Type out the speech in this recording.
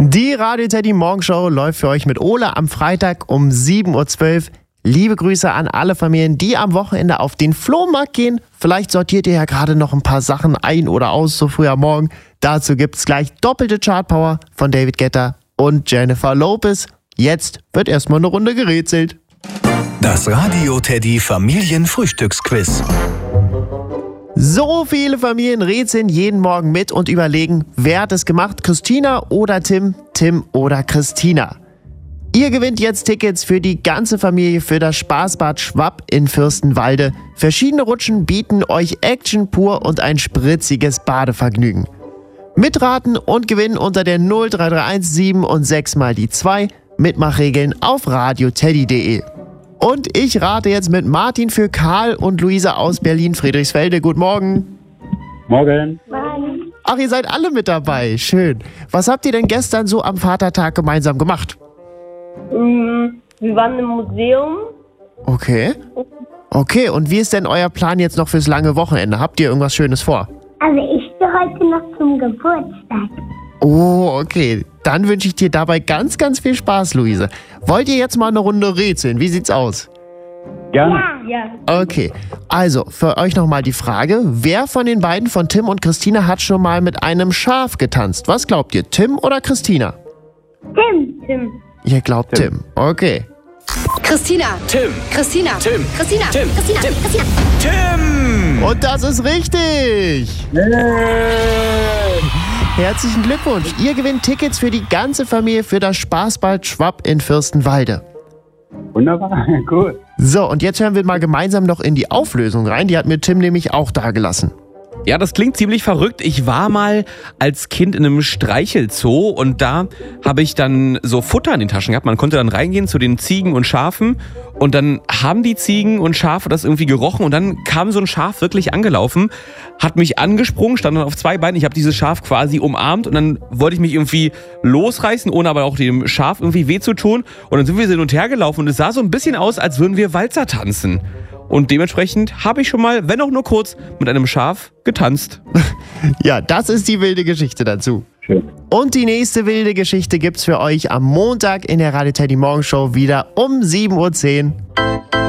Die Radio Teddy Morgenshow läuft für euch mit Ole am Freitag um 7.12 Uhr. Liebe Grüße an alle Familien, die am Wochenende auf den Flohmarkt gehen. Vielleicht sortiert ihr ja gerade noch ein paar Sachen ein oder aus, so früh am Morgen. Dazu gibt's gleich doppelte Chartpower von David Guetta und Jennifer Lopez. Jetzt wird erstmal eine Runde gerätselt. Das Radio Teddy Familienfrühstücksquiz. So viele Familien rätseln jeden Morgen mit und überlegen, wer hat es gemacht? Christina oder Tim? Tim oder Christina? Ihr gewinnt jetzt Tickets für die ganze Familie für das Spaßbad Schwapp in Fürstenwalde. Verschiedene Rutschen bieten euch Action pur und ein spritziges Badevergnügen. Mitraten und gewinnen unter der 0331 7 und 6 mal die 2. Mitmachregeln auf radioteddy.de. Und ich rate jetzt mit Martin für Karl und Luisa aus Berlin-Friedrichsfelde. Guten Morgen. Morgen. Ach, ihr seid alle mit dabei. Schön. Was habt ihr denn gestern so am Vatertag gemeinsam gemacht? Wir waren im Museum. Okay. Okay, und wie ist denn euer Plan jetzt noch fürs lange Wochenende? Habt ihr irgendwas Schönes vor? Also ich gehe heute noch zum Geburtstag. Oh, okay. Dann wünsche ich dir dabei ganz, ganz viel Spaß, Luise. Wollt ihr jetzt mal eine Runde rätseln? Wie sieht's aus? Gerne. Ja. Okay, also für euch nochmal die Frage, wer von den beiden, von Tim und Christina, hat schon mal mit einem Schaf getanzt? Was glaubt ihr, Tim oder Christina? Tim. Ihr glaubt Tim. Okay. Christina. Tim. Christina. Tim. Christina. Tim. Christina. Tim. Christina. Tim! Und das ist richtig! Herzlichen Glückwunsch! Ihr gewinnt Tickets für die ganze Familie für das Spaßbad Schwapp in Fürstenwalde. Wunderbar, cool. So, und jetzt hören wir mal gemeinsam noch in die Auflösung rein. Die hat mir Tim nämlich auch dagelassen. Ja, das klingt ziemlich verrückt. Ich war mal als Kind in einem Streichelzoo und da habe ich dann so Futter in den Taschen gehabt. Man konnte dann reingehen zu den Ziegen und Schafen und dann haben die Ziegen und Schafe das irgendwie gerochen und dann kam so ein Schaf wirklich angelaufen, hat mich angesprungen, stand dann auf zwei Beinen. Ich habe dieses Schaf quasi umarmt und dann wollte ich mich irgendwie losreißen, ohne aber auch dem Schaf irgendwie weh zu tun. Und dann sind wir hin und her gelaufen und es sah so ein bisschen aus, als würden wir Walzer tanzen. Und dementsprechend habe ich schon mal, wenn auch nur kurz, mit einem Schaf getanzt. Ja, das ist die wilde Geschichte dazu. Schön. Und die nächste wilde Geschichte gibt's für euch am Montag in der Radio Teddy Morgenshow wieder um 7.10 Uhr.